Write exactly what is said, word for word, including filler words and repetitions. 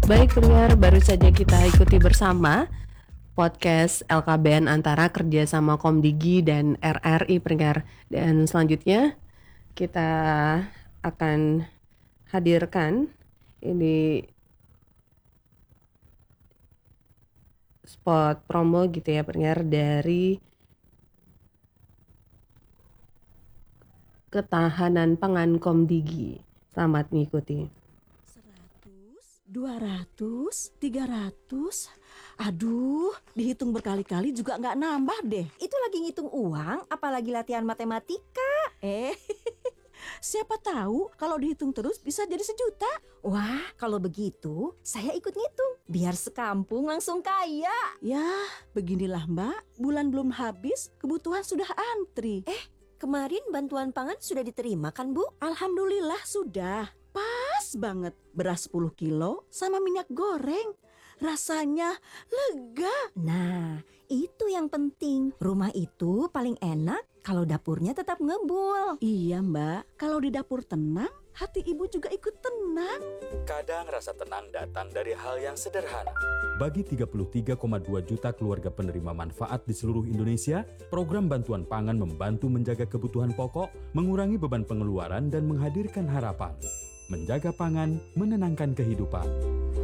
Baik pendengar, baru saja kita ikuti bersama podcast L K B N antara kerjasama Komdigi dan R R I pendengar. Dan selanjutnya kita akan hadirkan ini spot promo gitu ya pendengar dari ketahanan pangan Komdigi. Selamat mengikuti. dua ratus, tiga ratus, aduh, dihitung berkali-kali juga nggak nambah deh. Itu lagi ngitung uang, apalagi latihan matematika. Eh, siapa tahu kalau dihitung terus bisa jadi sejuta. Wah, kalau begitu saya ikut ngitung, biar sekampung langsung kaya. Ya, beginilah Mbak, bulan belum habis, kebutuhan sudah antri. Eh, kemarin bantuan pangan sudah diterima kan Bu? Alhamdulillah sudah. Pas banget, beras sepuluh kilo sama minyak goreng. Rasanya lega. Nah, itu yang penting. Rumah itu paling enak kalau dapurnya tetap ngebul. Iya Mbak, kalau di dapur tenang, hati ibu juga ikut tenang. Kadang rasa tenang datang dari hal yang sederhana. Bagi tiga puluh tiga koma dua juta keluarga penerima manfaat di seluruh Indonesia, program bantuan pangan membantu menjaga kebutuhan pokok, mengurangi beban pengeluaran dan menghadirkan harapan. Menjaga pangan, menenangkan kehidupan.